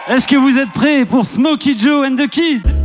Est-ce que vous êtes prêts pour Smokey Joe and the Kid?